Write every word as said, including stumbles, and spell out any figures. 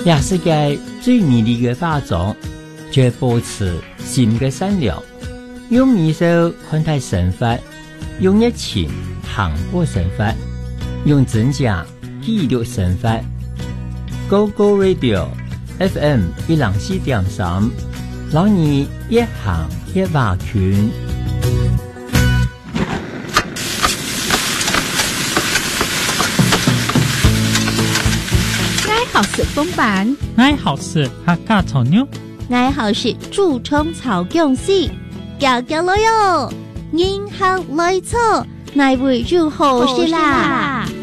也是个最美丽的化妆，就保持心的善良，用米手看待生活，用热情行过生活，用真假记录生活。Go Go Radio F M 一零四點三，讓你一行一畫圈。 好是风板， 爱好是客家草妞， 爱好是竹冲草芎丝，搞搞了哟，银行来错，乃为如何是啦？